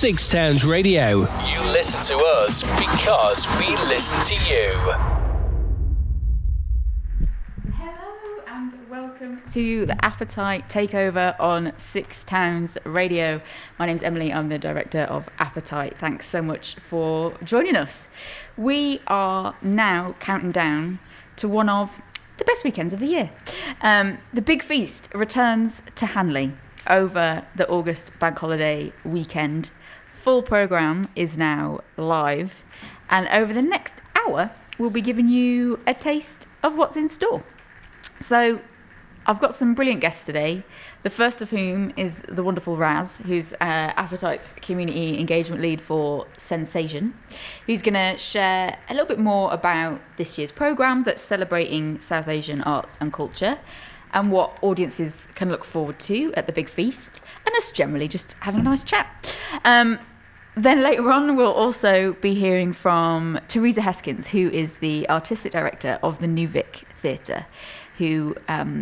Six Towns Radio. You listen to us because we listen to you. Hello and welcome to the Appetite Takeover on Six Towns Radio. My name's Emily, I'm the director of Appetite. Thanks so much for joining us. We are now counting down to one of the best weekends of the year. The Big Feast returns to Hanley over the August bank holiday weekend. Full programme is now live, and over the next hour we'll be giving you a taste of what's in store. So I've got some brilliant guests today, the first of whom is the wonderful Raz, who's Appetite's community engagement lead for Sensation, who's going to share a little bit more about this year's programme that's celebrating South Asian arts and culture, and what audiences can look forward to at the Big Feast, and us generally just having a nice chat. Then later on, we'll also be hearing from Teresa Heskins, who is the artistic director of the New Vic Theatre, who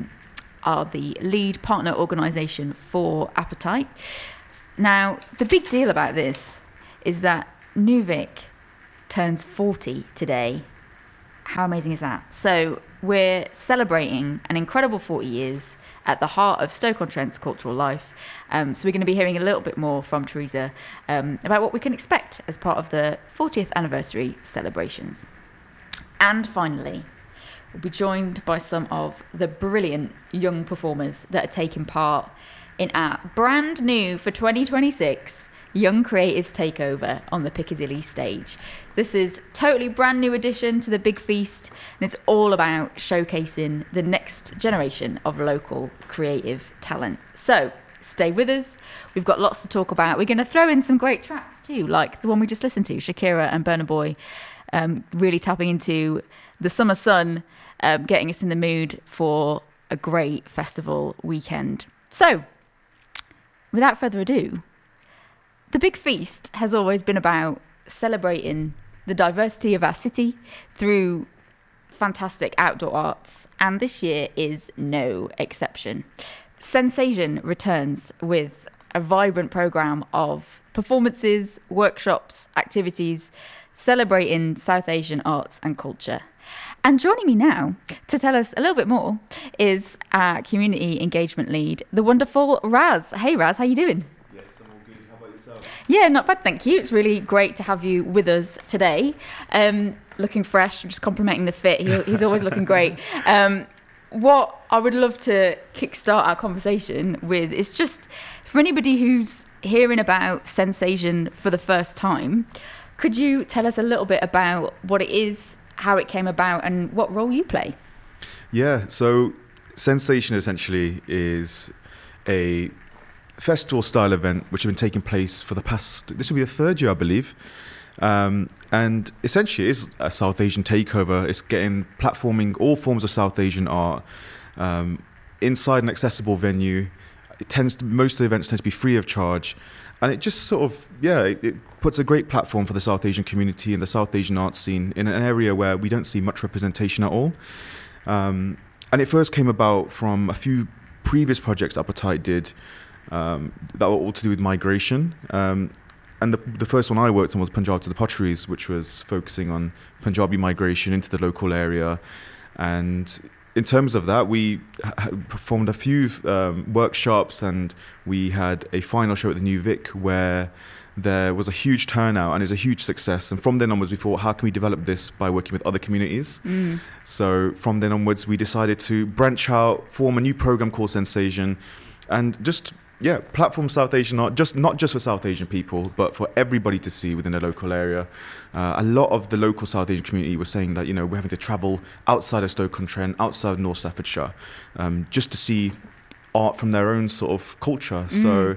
are the lead partner organisation for Appetite. Now, the big deal about this is that New Vic turns 40 today. How amazing is that? So we're celebrating an incredible 40 years at the heart of Stoke-on-Trent's cultural life. So we're going to be hearing a little bit more from Teresa about what we can expect as part of the 40th anniversary celebrations. And finally, we'll be joined by some of the brilliant young performers that are taking part in our brand new for 2026 Young Creatives Takeover on the Piccadilly stage. This is totally brand new addition to the Big Feast, and it's all about showcasing the next generation of local creative talent. So stay with us. We've got lots to talk about. We're going to throw in some great tracks too, like the one we just listened to, Shakira and Burna Boy, really tapping into the summer sun, getting us in the mood for a great festival weekend. So without further ado, the Big Feast has always been about celebrating the diversity of our city through fantastic outdoor arts, and this year is no exception. Sensation returns with a vibrant programme of performances, workshops, activities celebrating South Asian arts and culture. And joining me now to tell us a little bit more is our community engagement lead, the wonderful Raz. Hey Raz, how you doing? Yeah, not bad, thank you. It's really great to have you with us today. Looking fresh, just complimenting the fit. He's always looking great. What I would love to kickstart our conversation with is just for anybody who's hearing about Sensation for the first time, could you tell us a little bit about what it is, how it came about, and what role you play? Yeah, so Sensation essentially is a festival-style event which has been taking place for the past, this will be the third year, I believe. And essentially it is a South Asian takeover. It's getting platforming all forms of South Asian art inside an accessible venue. Most of the events tend to be free of charge. And it just sort of, it puts a great platform for the South Asian community and the South Asian art scene in an area where we don't see much representation at all. And it first came about from a few previous projects Appetite did that were all to do with migration. And the first one I worked on was Punjab to the Potteries, which was focusing on Punjabi migration into the local area. And in terms of that, we performed a few workshops, and we had a final show at the New Vic where there was a huge turnout and it was a huge success. And from then onwards, we thought, how can we develop this by working with other communities? So from then onwards, we decided to branch out, form a new program called Sensation, and just platform South Asian art, not just for South Asian people, but for everybody to see within the local area. A lot of the local South Asian community was saying that, we're having to travel outside of Stoke-on-Trent, outside of North Staffordshire, just to see art from their own sort of culture. So,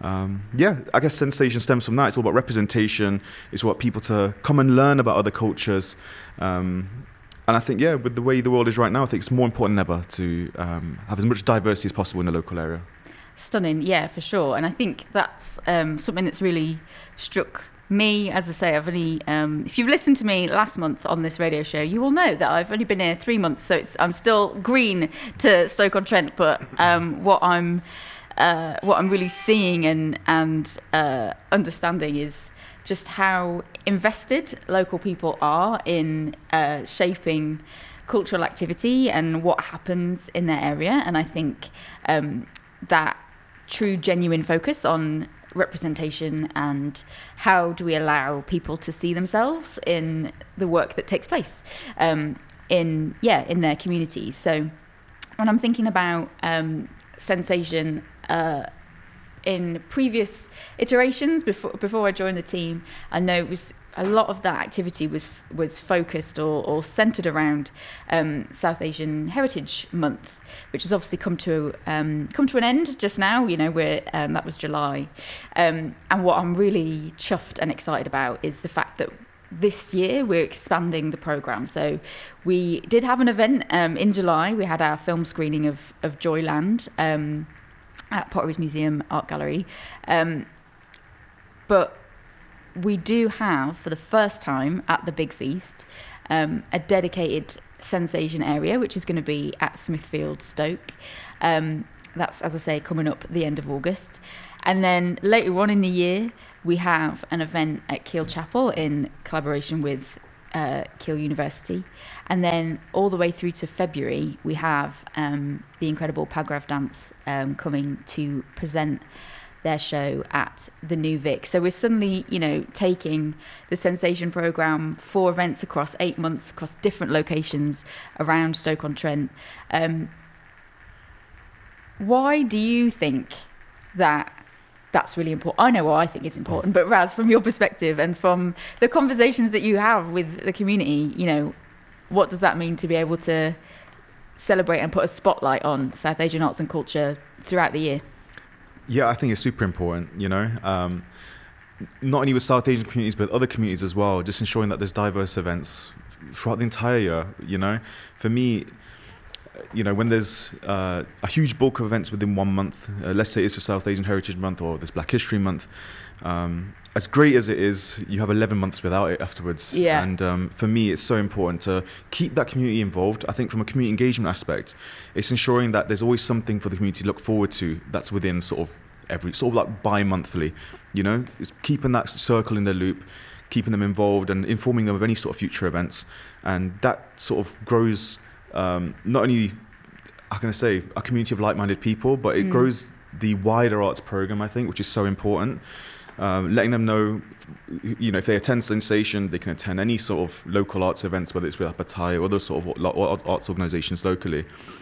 I guess Sensation stems from that. It's all about representation. It's about people to come and learn about other cultures. And I think, with the way the world is right now, I think it's more important than ever to have as much diversity as possible in the local area. Stunning, yeah, for sure. And I think that's something that's really struck me. As I say, I've only, if you've listened to me last month on this radio show, you will know that I've only been here 3 months, so I'm still green to Stoke-on-Trent. But what I'm I'm really seeing and understanding is just how invested local people are in shaping cultural activity and what happens in their area. And I think that true, genuine focus on representation and how do we allow people to see themselves in the work that takes place in their communities. So when I'm thinking about Sensation in previous iterations before I joined the team, I know it was a lot of that activity was focused or centered around South Asian Heritage Month, which has obviously come to an end just now. That was July, and what I'm really chuffed and excited about is the fact that this year we're expanding the programme. So we did have an event in July. We had our film screening of Joyland at Potteries Museum Art Gallery, but we do have, for the first time at the Big Feast, a dedicated Sensation area, which is going to be at Smithfield, Stoke. That's, as I say, coming up at the end of August. And then later on in the year, we have an event at Keele Chapel in collaboration with Keele University. And then all the way through to February, we have the incredible Pagrav Dance coming to present their show at the New Vic. So we're suddenly, taking the Sensation programme, 4 events across 8 months, across different locations around Stoke-on-Trent. Why do you think that's really important? I know why I think it's important, but Raz, from your perspective and from the conversations that you have with the community, what does that mean to be able to celebrate and put a spotlight on South Asian arts and culture throughout the year? Yeah, I think it's super important, not only with South Asian communities, but other communities as well, just ensuring that there's diverse events throughout the entire year, For me, when there's a huge bulk of events within 1 month, let's say it's for South Asian Heritage Month or this Black History Month, as great as it is, you have 11 months without it afterwards. Yeah. And for me, it's so important to keep that community involved. I think from a community engagement aspect, it's ensuring that there's always something for the community to look forward to that's within like bi-monthly, It's keeping that circle in the loop, keeping them involved and informing them of any sort of future events. And that sort of grows not only, how can I say, a community of like-minded people, but it grows the wider arts program, I think, which is so important. Letting them know, if they attend Sensation, they can attend any sort of local arts events, whether it's with Appetite or other sort of arts organisations locally.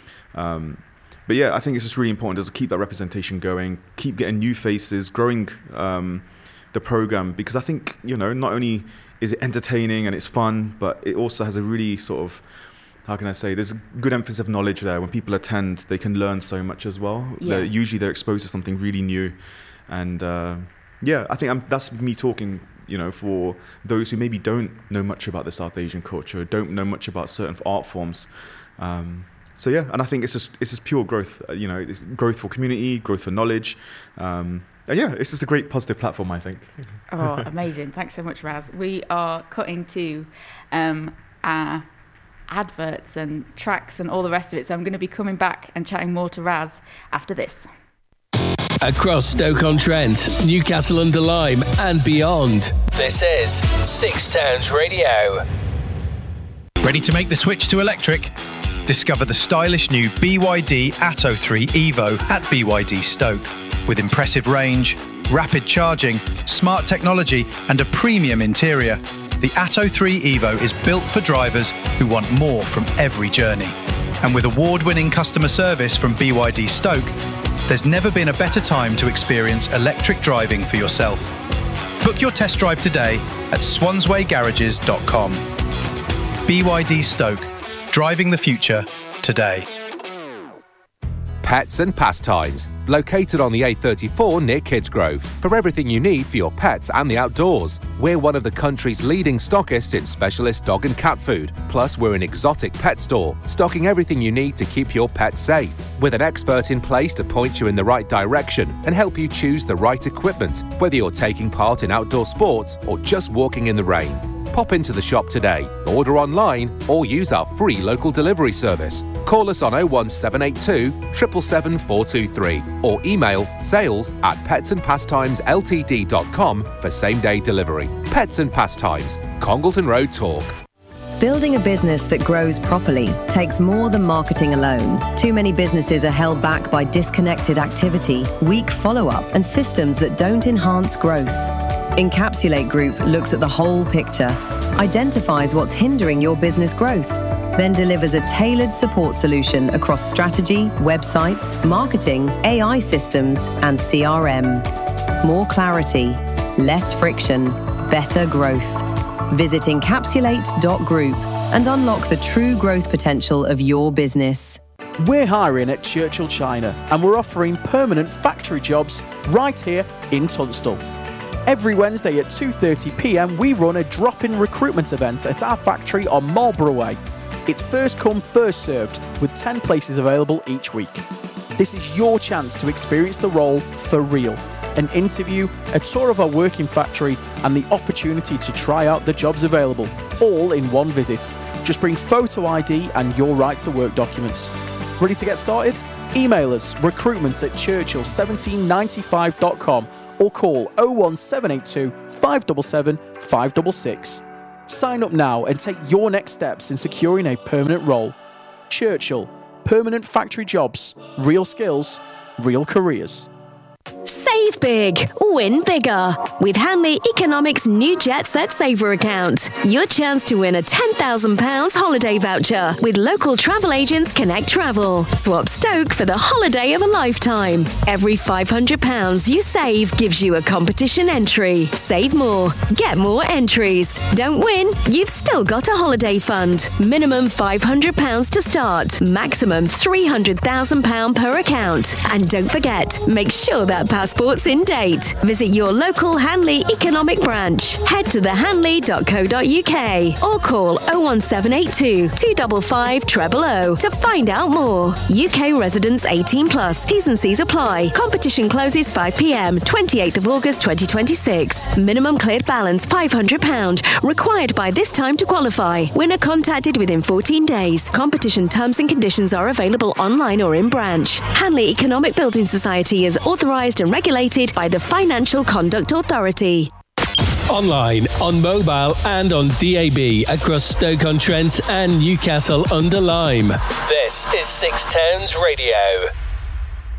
But yeah, I think it's just really important just to keep that representation going, keep getting new faces, growing the programme, because I think, not only is it entertaining and it's fun, but it also has a really sort of, how can I say, there's a good emphasis of knowledge there. When people attend, they can learn so much as well. Yeah. Usually they're exposed to something really new. And I think that's me talking, for those who maybe don't know much about the South Asian culture, don't know much about certain art forms. And I think it's just pure growth, it's growth for community, growth for knowledge. It's just a great positive platform, I think. Oh, amazing. Thanks so much, Raz. We are cutting to our adverts and tracks and all the rest of it. So I'm going to be coming back and chatting more to Raz after this. Across Stoke-on-Trent, Newcastle-under-Lyme and beyond. This is Six Towns Radio. Ready to make the switch to electric? Discover the stylish new BYD Atto 3 Evo at BYD Stoke. With impressive range, rapid charging, smart technology and a premium interior, the Atto 3 Evo is built for drivers who want more from every journey. And with award-winning customer service from BYD Stoke, there's never been a better time to experience electric driving for yourself. Book your test drive today at swanswaygarages.com. BYD Stoke, driving the future today. Pets and Pastimes, located on the A34 near Kidsgrove, for everything you need for your pets and the outdoors. We're one of the country's leading stockists in specialist dog and cat food. Plus, we're an exotic pet store, stocking everything you need to keep your pets safe, with an expert in place to point you in the right direction and help you choose the right equipment, whether you're taking part in outdoor sports or just walking in the rain. Pop into the shop today, order online, or use our free local delivery service. Call us on 01782 777 423 or email sales@petsandpastimesLTD.com for same-day delivery. Pets and Pastimes, Congleton Road Talk. Building a business that grows properly takes more than marketing alone. Too many businesses are held back by disconnected activity, weak follow-up, and systems that don't enhance growth. Encapsulate Group looks at the whole picture, identifies what's hindering your business growth, then delivers a tailored support solution across strategy, websites, marketing, AI systems, and CRM. More clarity, less friction, better growth. Visit encapsulate.group and unlock the true growth potential of your business. We're hiring at Churchill China and we're offering permanent factory jobs right here in Tunstall. Every Wednesday at 2:30 p.m. we run a drop-in recruitment event at our factory on Marlborough Way. It's first come, first served, with 10 places available each week. This is your chance to experience the role for real. An interview, a tour of our working factory, and the opportunity to try out the jobs available, all in one visit. Just bring photo ID and your right to work documents. Ready to get started? Email us recruitment@churchill1795.com or call 01782 577 566. Sign up now and take your next steps in securing a permanent role. Churchill, permanent factory jobs, real skills, real careers. Save big, win bigger. With Hanley Economics' new Jet Set Saver account. Your chance to win a £10,000 holiday voucher with local travel agents Connect Travel. Swap Stoke for the holiday of a lifetime. Every £500 you save gives you a competition entry. Save more, get more entries. Don't win, you've still got a holiday fund. Minimum £500 to start. Maximum £300,000 per account. And don't forget, make sure that passport's in date. Visit your local Hanley Economic branch. Head to thehanley.co.uk or call 01782 255 000 to find out more. UK residents 18 plus. T's and C's apply. Competition closes 5 p.m. 28th of August 2026. Minimum cleared balance £500. Required by this time to qualify. Winner contacted within 14 days. Competition terms and conditions are available online or in branch. Hanley Economic Building Society is authorised and regulated by the Financial Conduct Authority. Online, on mobile and on DAB across Stoke-on-Trent and Newcastle-under-Lyme. This is Six Towns Radio.